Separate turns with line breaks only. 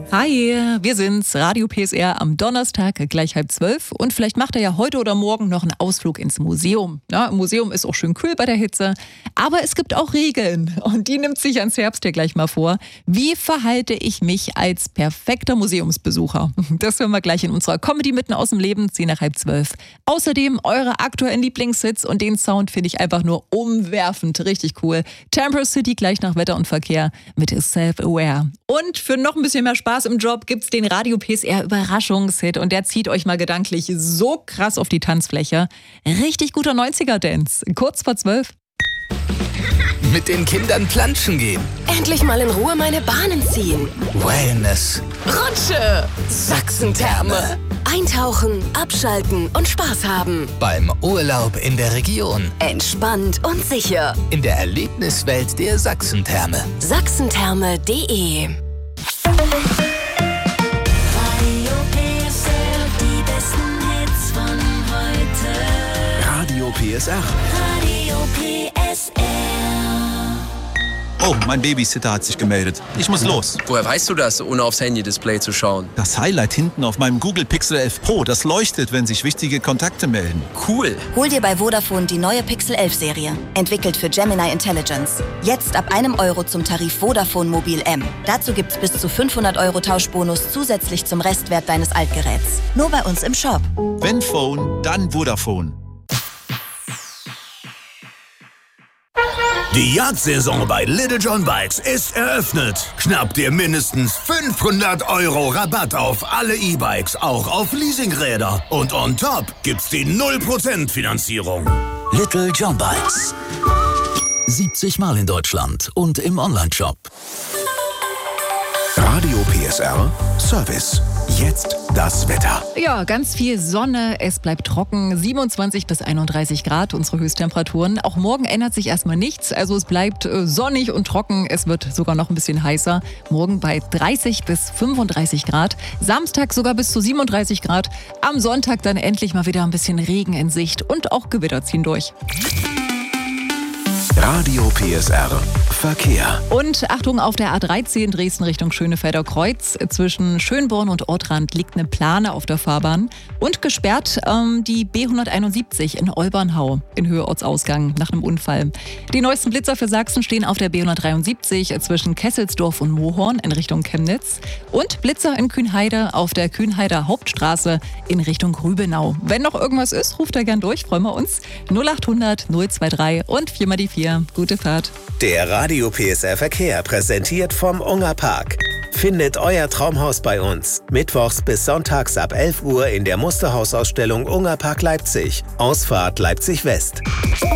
Hi, wir sind's, Radio PSR am Donnerstag, gleich 11:30. Und vielleicht macht ihr ja heute oder morgen noch einen Ausflug ins Museum. Ja, im Museum ist auch schön kühl bei der Hitze. Aber es gibt auch Regeln. Und die nimmt sich ans Herbst hier gleich mal vor. Wie verhalte ich mich als perfekter Museumsbesucher? Das hören wir gleich in unserer Comedy mitten aus dem Leben, 10 nach 11:30. Außerdem eure aktuellen Lieblingshits und den Sound finde ich einfach nur umwerfend. Richtig cool. Tamper City gleich nach Wetter und Verkehr mit Self-Aware. Und für noch ein bisschen mehr Spaß im Job gibt's den Radio PSR Überraschungshit und der zieht euch mal gedanklich so krass auf die Tanzfläche. Richtig guter 90er-Dance. Kurz vor 12.
Mit den Kindern planschen gehen.
Endlich mal in Ruhe meine Bahnen ziehen.
Wellness.
Rutsche. Sachsentherme. Eintauchen, abschalten und Spaß haben.
Beim Urlaub in der Region.
Entspannt und sicher.
In der Erlebniswelt der Sachsentherme.
Sachsentherme.de
Radio PSR.
Radio PSR.
Oh, mein Babysitter hat sich gemeldet. Ich muss los.
Woher weißt du das, ohne aufs Handy-Display zu schauen?
Das Highlight hinten auf meinem Google Pixel 11 Pro, das leuchtet, wenn sich wichtige Kontakte melden.
Cool.
Hol dir bei Vodafone die neue Pixel 11 Serie. Entwickelt für Gemini Intelligence. Jetzt ab €1 zum Tarif Vodafone Mobil M. Dazu gibt's bis zu 500 € Tauschbonus zusätzlich zum Restwert deines Altgeräts. Nur bei uns im Shop.
Wenn Phone, dann Vodafone.
Die Jagdsaison bei Little John Bikes ist eröffnet. Schnapp dir mindestens 500 € Rabatt auf alle E-Bikes, auch auf Leasingräder. Und on top gibt's die 0% Finanzierung.
Little John Bikes. 70 Mal in Deutschland und im Onlineshop.
Radio PSR Service. Jetzt das Wetter.
Ja, ganz viel Sonne, es bleibt trocken, 27 bis 31 Grad, unsere Höchsttemperaturen. Auch morgen ändert sich erstmal nichts, also es bleibt sonnig und trocken, es wird sogar noch ein bisschen heißer. Morgen bei 30 bis 35 Grad, Samstag sogar bis zu 37 Grad, am Sonntag dann endlich mal wieder ein bisschen Regen in Sicht und auch Gewitter ziehen durch.
Radio PSR Verkehr.
Und Achtung, auf der A13 Dresden Richtung Schönefelder Kreuz. Zwischen Schönborn und Ortrand liegt eine Plane auf der Fahrbahn. Und gesperrt die B171 in Olbernhau in Höhe Ortsausgang nach einem Unfall. Die neuesten Blitzer für Sachsen stehen auf der B173 zwischen Kesselsdorf und Mohorn in Richtung Chemnitz. Und Blitzer in Kühnheide auf der Kühnheider Hauptstraße in Richtung Rübenau. Wenn noch irgendwas ist, ruft da gern durch, freuen wir uns. 0800 023 und 4 mal die 4. Gute Fahrt.
Der Radio PSR Verkehr präsentiert vom Unger Park. Findet euer Traumhaus bei uns. Mittwochs bis sonntags ab 11 Uhr in der Musterhausausstellung Unger Park Leipzig. Ausfahrt Leipzig West.